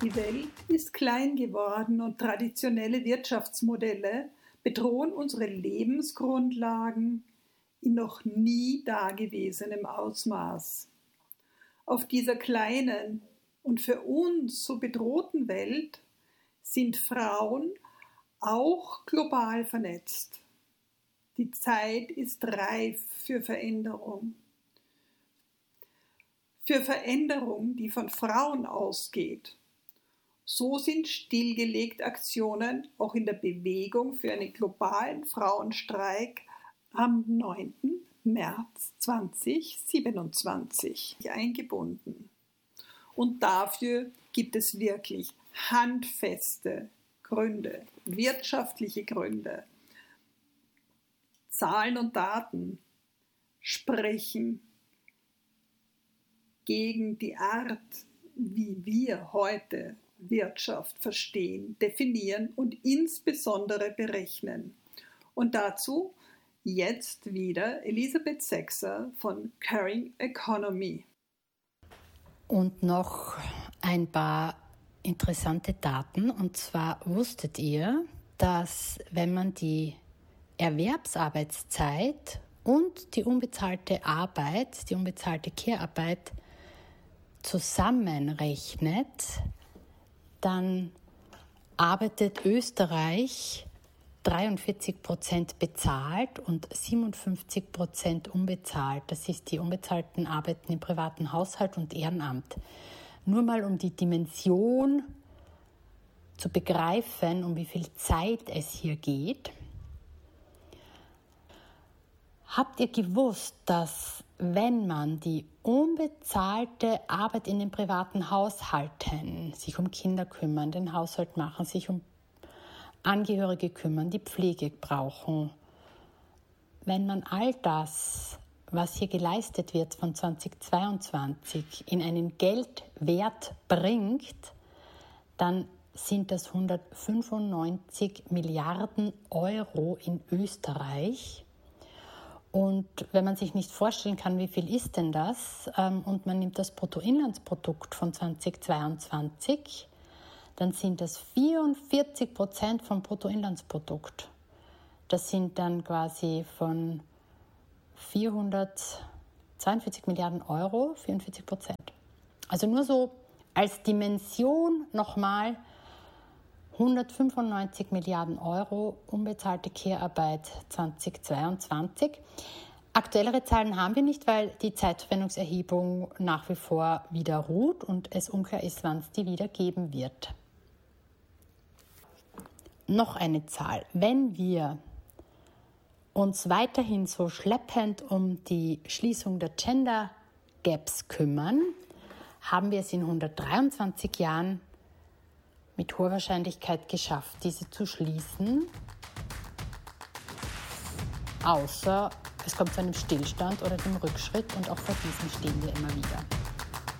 Die Welt ist klein geworden und traditionelle Wirtschaftsmodelle bedrohen unsere Lebensgrundlagen in noch nie dagewesenem Ausmaß. Auf dieser kleinen und für uns so bedrohten Welt sind Frauen auch global vernetzt. Die Zeit ist reif für Veränderung. Für Veränderung, die von Frauen ausgeht. So sind stillgelegt Aktionen auch in der Bewegung für einen globalen Frauenstreik am 9. März 2027 eingebunden. Und dafür gibt es wirklich handfeste Gründe, wirtschaftliche Gründe. Zahlen und Daten sprechen gegen die Art, wie wir heute Wirtschaft verstehen, definieren und insbesondere berechnen. Und dazu jetzt wieder Elisabeth Sexer von Caring Economy. Und noch ein paar interessante Daten. Und zwar wusstet ihr, dass wenn man die Erwerbsarbeitszeit und die unbezahlte Arbeit, die unbezahlte Care-Arbeit zusammenrechnet, dann arbeitet Österreich 43% bezahlt und 57% unbezahlt. Das ist die unbezahlten Arbeiten im privaten Haushalt und Ehrenamt. Nur mal um die Dimension zu begreifen, um wie viel Zeit es hier geht. Habt ihr gewusst, dass wenn man die unbezahlte Arbeit in den privaten Haushalten, sich um Kinder kümmern, den Haushalt machen, sich um Angehörige kümmern, die Pflege brauchen, wenn man all das, was hier geleistet wird von 2022, in einen Geldwert bringt, dann sind das 195 Milliarden Euro in Österreich. Und wenn man sich nicht vorstellen kann, wie viel ist denn das, und man nimmt das Bruttoinlandsprodukt von 2022, dann sind das 44% vom Bruttoinlandsprodukt. Das sind dann quasi von 442 Milliarden Euro, 44%. Also nur so als Dimension nochmal 195 Milliarden Euro unbezahlte Care-Arbeit 2022. Aktuellere Zahlen haben wir nicht, weil die Zeitverwendungserhebung nach wie vor wieder ruht und es unklar ist, wann es die wieder geben wird. Noch eine Zahl. Wenn wir uns weiterhin so schleppend um die Schließung der Gender Gaps kümmern, haben wir es in 123 Jahren mit hoher Wahrscheinlichkeit geschafft, diese zu schließen, außer es kommt zu einem Stillstand oder dem Rückschritt, und auch vor diesem stehen wir immer wieder.